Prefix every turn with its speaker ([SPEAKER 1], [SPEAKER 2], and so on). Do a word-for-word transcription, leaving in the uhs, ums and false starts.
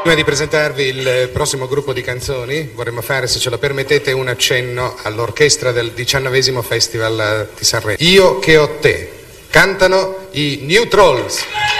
[SPEAKER 1] Prima di presentarvi il prossimo gruppo di canzoni, vorremmo fare, se ce lo permettete, un accenno all'orchestra del diciannovesimo Festival di Sanremo. Io che ho te. Cantano i New Trolls.